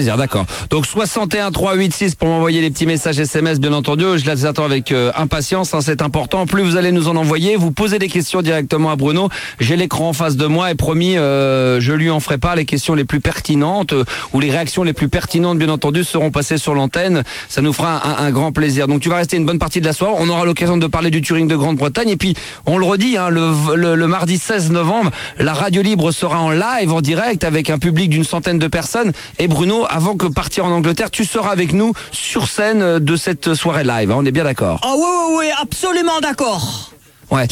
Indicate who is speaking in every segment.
Speaker 1: D'accord. Donc 61 386 pour m'envoyer les petits messages SMS, bien entendu. Je les attends avec impatience, hein, c'est important. Plus vous allez nous en envoyer, vous posez des questions directement à Bruno. J'ai l'écran en face de moi et promis, je lui en ferai pas. Les questions les plus pertinentes ou les réactions les plus pertinentes, bien entendu, seront passées sur l'antenne. Ça nous fera un grand plaisir. Donc tu vas rester une bonne partie de la soirée. On aura l'occasion de parler du Touring de Grande-Bretagne. Et puis, on le redit, hein, le mardi 16 novembre, la radio libre sera en live, en direct, avec un public d'une centaine de personnes. Et Bruno, avant que partir en Angleterre, tu seras avec nous sur scène de cette soirée live. Hein, on est bien d'accord?
Speaker 2: Ah oui, absolument d'accord.
Speaker 1: Ouais.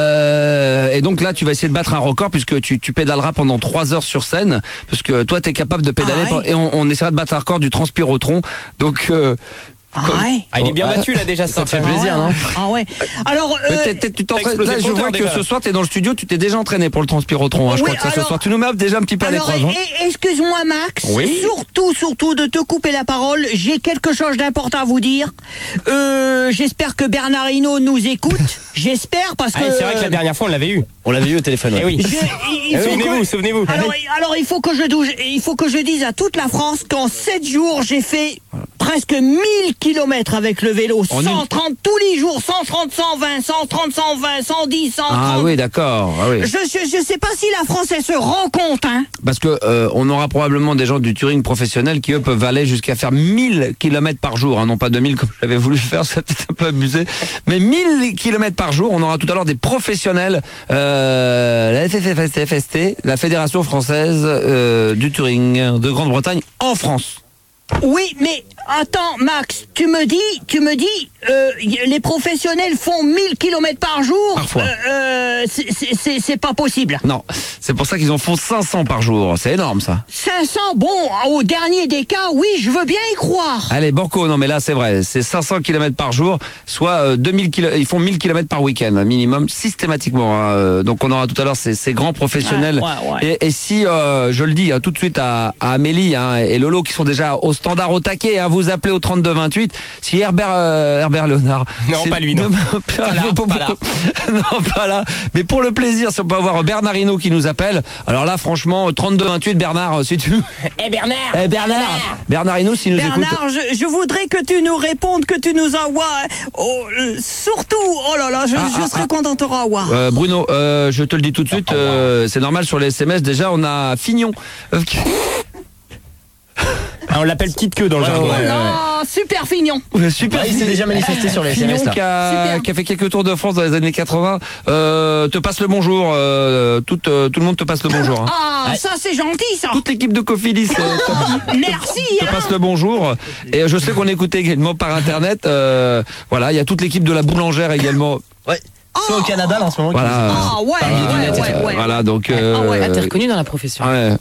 Speaker 1: Et donc là, tu vas essayer de battre un record puisque tu pédaleras pendant 3 heures sur scène, parce que toi, t'es capable de pédaler. Et on essaiera de battre un record du transpirotron. Donc
Speaker 3: il est bien battu là déjà, ça te fait plaisir, non?
Speaker 2: Ah ouais. Alors
Speaker 1: tu t'entraînes. Là, je vois que ce soir t'es dans le studio, tu t'es déjà entraîné pour le transpirotron. Hein, je crois que ça, ce soir tu nous mets déjà un petit peu à l'épreuve.
Speaker 2: Excuse-moi Max,
Speaker 1: oui,
Speaker 2: surtout de te couper la parole, j'ai quelque chose d'important à vous dire. J'espère que Bernard Hinault nous écoute. J'espère parce que
Speaker 3: c'est vrai que la dernière fois on l'avait eu.
Speaker 4: On l'avait eu au téléphone.
Speaker 3: Eh oui. Souvenez-vous.
Speaker 2: Alors il faut que je dise à toute la France qu'en 7 jours j'ai fait presque 1000 kilomètres avec le vélo, 130 tous les jours, 130, 120, 130, 120, 110, 130.
Speaker 1: Ah oui, d'accord. Ah oui.
Speaker 2: Je sais pas si la France elle se rend compte, hein.
Speaker 1: Parce que on aura probablement des gens du touring professionnel qui eux peuvent aller jusqu'à faire 1000 kilomètres par jour, hein, non pas 2000 comme j'avais voulu faire, c'est peut-être un peu abusé, mais 1000 kilomètres par jour. On aura tout à l'heure des professionnels, la FFST, la Fédération française du touring de Grande-Bretagne en France.
Speaker 2: Oui, mais attends, Max, tu me dis, les professionnels font 1000 kilomètres par jour.
Speaker 1: Parfois.
Speaker 2: C'est pas possible.
Speaker 1: Non, c'est pour ça qu'ils en font 500 par jour. C'est énorme, ça.
Speaker 2: 500, bon, au dernier des cas, oui, je veux bien y croire.
Speaker 1: Allez, Banco, non mais là c'est vrai, c'est 500 km par jour, soit 2000 km, ils font 1000 km par week-end, minimum, systématiquement. Hein. Donc on aura tout à l'heure ces grands professionnels.
Speaker 2: Ouais.
Speaker 1: Et si, je le dis hein, tout de suite à Amélie hein, et Lolo qui sont déjà au standard au taquet, hein, vous appelez au 3228. Si Herbert Léonard.
Speaker 3: Non, pas lui, non.
Speaker 1: Non, pas là. Mais pour le plaisir, si on peut avoir Bernard Hinault qui nous appelle. Alors là, franchement, 3228, Bernard, si tu veux. Bernard Hinault, s'il nous écoute.
Speaker 2: Bernard, je voudrais que tu nous répondes, que tu nous envoies. Surtout, oh là là, je serais content de te revoir.
Speaker 1: Bruno, je te le dis tout de suite, c'est normal sur les SMS. Déjà, on a Fignon.
Speaker 3: On l'appelle petite queue dans le jargon.
Speaker 2: Non, super Fignon.
Speaker 1: Super.
Speaker 4: Il s'est déjà manifesté sur les SMS.
Speaker 1: Fignon qui a fait quelques tours de France dans les années 80. Te passe le bonjour. Tout le monde te passe le bonjour. Hein.
Speaker 2: Ah, ça c'est gentil ça.
Speaker 1: Toute l'équipe de Cofidis
Speaker 2: merci.
Speaker 1: te passe le bonjour. Et je sais qu'on écoutait également par internet. Voilà, il y a toute l'équipe de la boulangère également.
Speaker 4: Ouais. C'est au Canada là, en ce moment.
Speaker 1: Voilà.
Speaker 2: Ouais.
Speaker 1: Voilà, donc.
Speaker 5: T'es reconnu dans la profession.
Speaker 1: Ouais.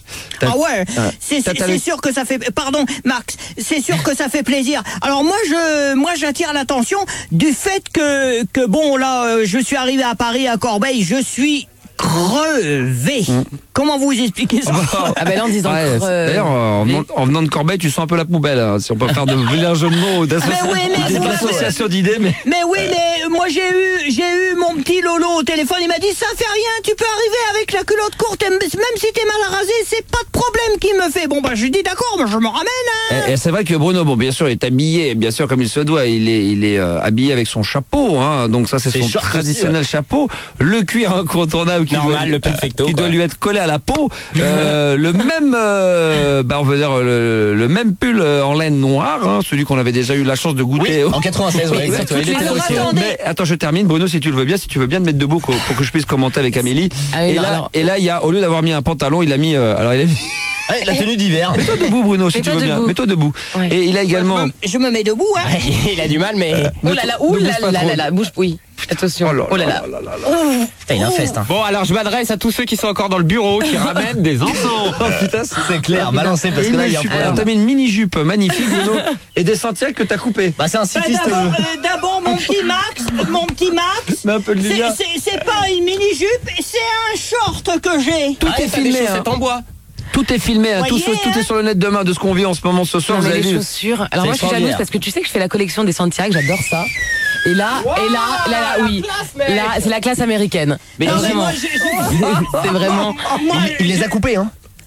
Speaker 2: C'est sûr que ça fait. Pardon, Max. C'est sûr que ça fait plaisir. Alors moi, j'attire l'attention du fait que bon là, je suis arrivé à Paris à Corbeil, je suis crevé. Comment vous expliquez ça?
Speaker 5: Ah ben là en disant
Speaker 1: d'ailleurs, en venant de Corbeil, tu sens un peu la poubelle. Hein, si on peut faire de vilains jeux de mots ou d'association d'idées.
Speaker 2: Mais oui, mais moi j'ai eu mon petit Lolo au téléphone. Il m'a dit ça fait rien, tu peux arriver avec la culotte courte, même si t'es mal rasé, c'est pas de problème qu'il me fait. Bon bah je dis d'accord, mais je me ramène. Hein.
Speaker 1: Et c'est vrai que Bruno, bon bien sûr, il est habillé, bien sûr comme il se doit. Il est habillé avec son chapeau. Hein, donc ça c'est son traditionnel chapeau, le cuir incontournable.
Speaker 3: Normal, le perfecto.
Speaker 1: Qui doit lui être collé à la peau. Le même, on veut dire le même pull en laine noire, hein, celui qu'on avait déjà eu la chance de goûter.
Speaker 4: Oui, en 96, oui, exactement. Il était là aussi.
Speaker 1: Mais attends, je termine, Bruno, si tu le veux bien, si tu veux bien te mettre debout pour que je puisse commenter avec Amélie.
Speaker 5: Ah oui,
Speaker 1: et là, il y a, au lieu d'avoir mis un pantalon, il a mis,
Speaker 4: la tenue d'hiver.
Speaker 1: Mets-toi debout, Bruno, si tu veux bien. Mets-toi debout.
Speaker 5: Ouais.
Speaker 1: Et il a également.
Speaker 2: Je me mets debout, hein.
Speaker 3: Il a du mal, mais.
Speaker 5: Oh là là, bouge, oui. Attention.
Speaker 1: Oh là là.
Speaker 4: Putain, il a un fest. Hein.
Speaker 3: Bon, alors je m'adresse à tous ceux qui sont encore dans le bureau, qui ramènent des enfants.
Speaker 4: Oh putain, c'est clair, balancé parce que là il y a un problème.
Speaker 1: Alors t'as mis une mini-jupe magnifique, Bruno, et des sentiers que t'as coupés.
Speaker 4: Bah c'est un cycliste.
Speaker 2: D'abord mon petit Max.
Speaker 1: Mais un peu de lumière.
Speaker 2: C'est pas une mini-jupe, c'est un short que j'ai.
Speaker 1: Tout est filmé.
Speaker 3: C'est en bois.
Speaker 1: Tout est filmé, hein, tout est sur le net demain de ce qu'on vit en ce moment ce soir.
Speaker 5: Non,
Speaker 1: Vous
Speaker 5: mais
Speaker 1: avez
Speaker 5: les
Speaker 1: vu.
Speaker 5: chaussures. Alors moi je suis jalouse parce que tu sais que je fais la collection des Santiago, j'adore ça. Et là, oui. Là, c'est la classe américaine. Mais
Speaker 2: Non,
Speaker 5: vraiment.
Speaker 2: mais
Speaker 5: C'est vraiment.
Speaker 4: Il les a coupés, hein.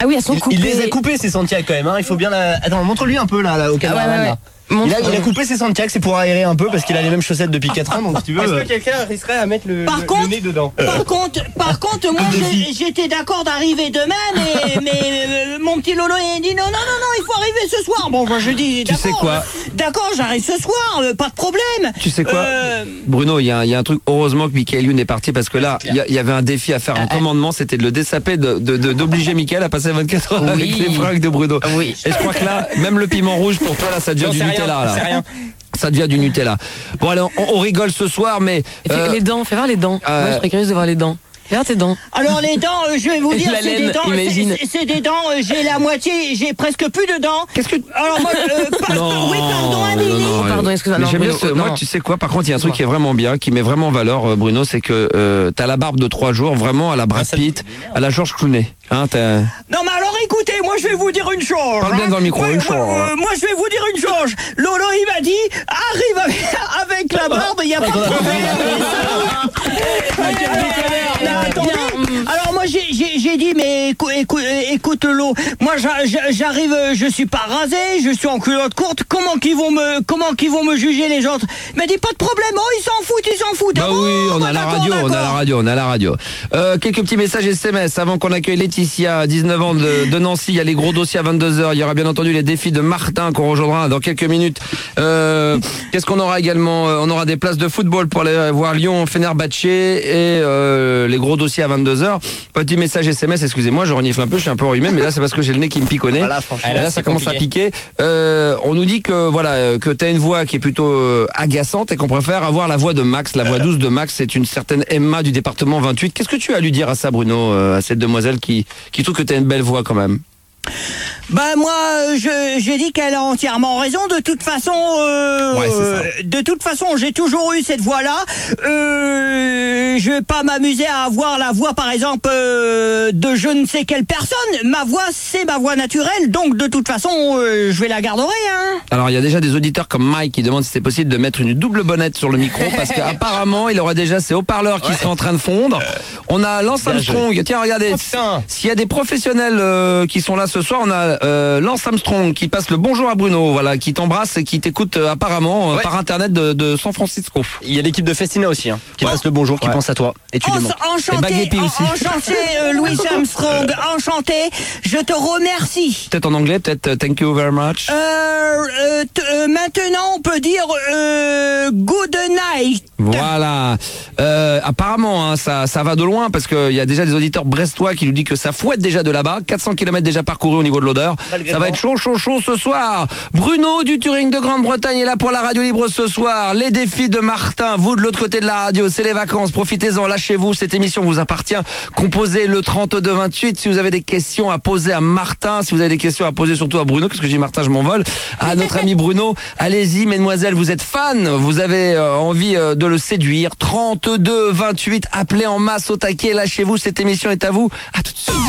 Speaker 5: Ah oui, elles sont coupées.
Speaker 4: Il les a coupées ces Santiago quand même. Hein. Il faut bien la. Attends, montre-lui un peu là au caméraman. Là. Il a coupé ses Santiago, c'est pour aérer un peu parce qu'il a les mêmes chaussettes depuis 4 ans, donc si tu veux.
Speaker 3: Est-ce que quelqu'un risquerait à mettre le nez dedans?
Speaker 2: Par contre, moi j'étais d'accord d'arriver demain, mais mon petit Lolo il dit non, il faut arriver ce soir. Bon, moi je dis d'accord.
Speaker 1: Tu sais quoi?
Speaker 2: D'accord, j'arrive ce soir, pas de problème.
Speaker 1: Tu sais quoi, Bruno, il y a un truc. Heureusement que Michael Youn est parti parce que là, il y avait un défi à faire, un commandement, c'était de le dessaper, d'obliger Michael à passer 24 heures avec les fringues de Bruno.
Speaker 5: Oui.
Speaker 1: Et je crois que là, même le piment rouge pour toi là, ça devient du Nutella là.
Speaker 3: C'est rien.
Speaker 1: Ça devient du Nutella. Bon allez, on rigole ce soir, mais
Speaker 5: Les dents, fais voir les dents. Moi, je serais curieuse de voir les dents. Regarde tes dents.
Speaker 2: Alors les dents, je vais vous dire, c'est des dents, j'ai la moitié, j'ai presque plus de dents.
Speaker 1: Qu'est-ce que...
Speaker 2: Alors moi, pardon, Amélie.
Speaker 5: Pardon, excuse-moi.
Speaker 1: Moi, tu sais quoi, par contre, il y a un truc qui est vraiment bien, qui met vraiment en valeur, Bruno, c'est que t'as la barbe de 3 jours, vraiment à la Brad Pitt, à la George Clooney. Hein,
Speaker 2: non mais alors écoutez, moi je vais vous dire une chose.
Speaker 1: Parle bien dans le micro, une chose.
Speaker 2: Moi je vais vous dire une chose. Lolo il m'a dit, arrive avec la barbe, il n'y a pas de problème. Attendez. Alors moi j'ai dit, mais écoute Lolo, moi j'arrive, je suis pas rasé, je suis en culotte courte, comment qu'ils vont me juger les autres? Il m'a dit pas de problème, oh ils s'en foutent.
Speaker 1: Bah oui, on a la radio. Quelques petits messages SMS avant qu'on accueille Laetitia, 19 ans de Nancy. Il y a les gros dossiers à 22h. Il y aura bien entendu les défis de Martin qu'on rejoindra dans quelques minutes. Qu'est-ce qu'on aura également? On aura des places de football pour aller voir Lyon, Fenerbahçe et les gros dossiers à 22h. Petit message SMS, excusez-moi, je renifle un peu, je suis un peu enrhumé, mais là c'est parce que j'ai le nez qui me piconne.
Speaker 4: Voilà, franchement.
Speaker 1: Là ça commence à piquer. On nous dit que voilà, que t'as une voix qui est plutôt agaçante et qu'on préfère avoir la voix de Max, la voix douce de Max. C'est une certaine Emma du département 28. Qu'est-ce que tu as à lui dire à ça, Bruno, à cette demoiselle qui trouve que t'as une belle voix quand même?
Speaker 2: Bah moi, j'ai dit qu'elle a entièrement raison. De toute façon, j'ai toujours eu cette voix-là. Je vais pas m'amuser à avoir la voix, par exemple, de je ne sais quelle personne. Ma voix, c'est ma voix naturelle. Donc, de toute façon, je vais la garder. Hein.
Speaker 1: Alors, il y a déjà des auditeurs comme Mike qui demandent si c'est possible de mettre une double bonnette sur le micro parce qu'apparemment, il aurait déjà ses haut-parleurs qui seraient en train de fondre. On a Lance Armstrong. Tiens, regardez. S'il y a des professionnels qui sont là ce soir, on a Lance Armstrong qui passe le bonjour à Bruno, voilà, qui t'embrasse et qui t'écoute apparemment par internet de San Francisco.
Speaker 4: Il y a l'équipe de Festina aussi, hein, qui passe le bonjour, qui pense à toi. Et tu demandes.
Speaker 2: Enchanté, Louis Armstrong, enchanté. Je te remercie.
Speaker 1: Peut-être en anglais, peut-être thank you very much.
Speaker 2: Maintenant, on peut dire good night.
Speaker 1: Voilà. Apparemment, hein, ça va de loin parce qu'il y a déjà des auditeurs brestois qui nous disent que ça fouette déjà de là-bas. 400 km déjà parcourus au niveau de l'odeur. Ça va être chaud ce soir. Bruno du Turing de Grande-Bretagne est là pour la radio libre ce soir. Les défis de Martin, vous de l'autre côté de la radio, c'est les vacances. Profitez-en, lâchez-vous. Cette émission vous appartient. Composez le 3228 si vous avez des questions à poser à Martin, si vous avez des questions à poser surtout à Bruno, parce que je dis Martin, je m'envole. À notre ami Bruno, allez-y, mesdemoiselles, vous êtes fan, vous avez envie de le séduire. 3228, appelez en masse au taquet, lâchez-vous. Cette émission est à vous. À tout de suite.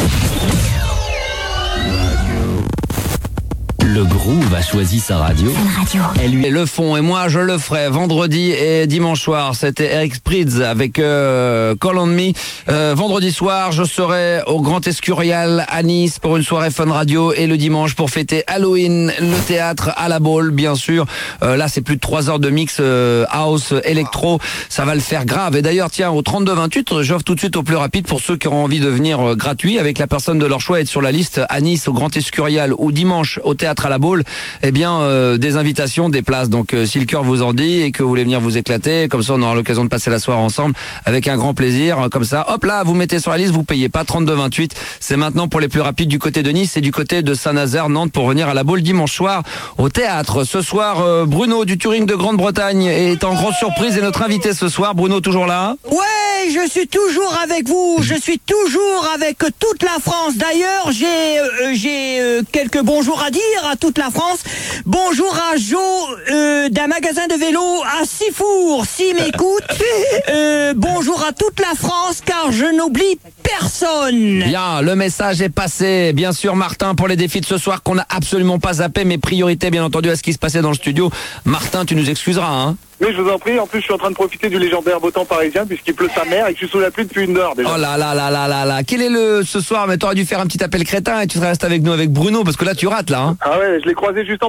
Speaker 6: Le Groove a choisi sa radio.
Speaker 1: Et lui le font et moi je le ferai vendredi et dimanche soir. C'était Eric Spritz avec Call on Me. Vendredi soir je serai au Grand Escurial à Nice pour une soirée Fun Radio et le dimanche pour fêter Halloween, le théâtre à la Baule bien sûr. Là c'est plus de 3 heures de mix house, électro. Ça va le faire grave. Et d'ailleurs tiens au 3228 j'offre tout de suite au plus rapide pour ceux qui auront envie de venir gratuit avec la personne de leur choix et être sur la liste à Nice au Grand Escurial ou dimanche au théâtre à la Baule, eh bien des invitations, des places. Donc si le cœur vous en dit et que vous voulez venir vous éclater, comme ça on aura l'occasion de passer la soirée ensemble avec un grand plaisir. Comme ça, hop là, vous mettez sur la liste, vous payez pas 32,28. C'est maintenant pour les plus rapides du côté de Nice et du côté de Saint-Nazaire, Nantes pour venir à la Baule dimanche soir au théâtre. Ce soir, Bruno du Turing de Grande-Bretagne est en grande surprise et notre invité ce soir. Bruno toujours là?
Speaker 2: Ouais, je suis toujours avec vous. Je suis toujours avec toute la France. D'ailleurs, j'ai quelques bonjours à dire à toute la France. Bonjour à Jo d'un magasin de vélo à Sifour, s'il m'écoute. Bonjour à toute la France, car je n'oublie personne.
Speaker 1: Bien, le message est passé. Bien sûr, Martin, pour les défis de ce soir qu'on n'a absolument pas zappé, mais priorité bien entendu à ce qui se passait dans le studio. Martin, tu nous excuseras, hein.
Speaker 7: Oui, je vous en prie. En plus, je suis en train de profiter du légendaire beau temps parisien puisqu'il pleut sa mère et que je suis sous la pluie depuis 1 heure déjà.
Speaker 1: Oh là là là là là là. Quel est ce soir? Mais t'aurais dû faire un petit appel crétin et tu serais resté avec nous avec Bruno parce que là tu rates là, hein.
Speaker 7: Ah ouais, je l'ai croisé juste